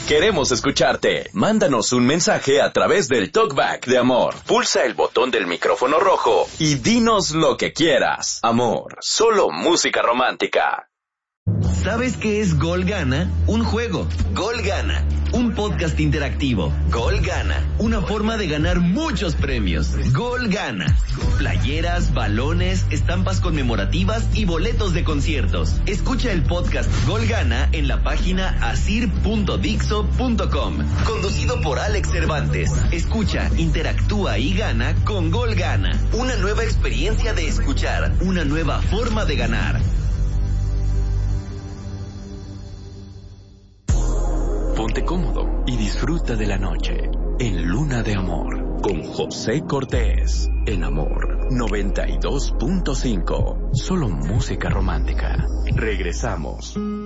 Queremos escucharte. Mándanos un mensaje a través del Talkback de Amor. Pulsa el botón del micrófono rojo y dinos lo que quieras. Amor, solo música romántica. ¿Sabes qué es Gol Gana? Un juego. Gol Gana. Un podcast interactivo. Gol Gana. Una forma de ganar muchos premios. Gol Gana. Playeras, balones, estampas conmemorativas y boletos de conciertos. Escucha el podcast Gol Gana en la página asir.dixo.com. Conducido por Alex Cervantes. Escucha, interactúa y gana con Gol Gana. Una nueva experiencia de escuchar. Una nueva forma de ganar. Ponte cómodo y disfruta de la noche en Luna de Amor con José Cortés en Amor 92.5. Solo música romántica. Regresamos.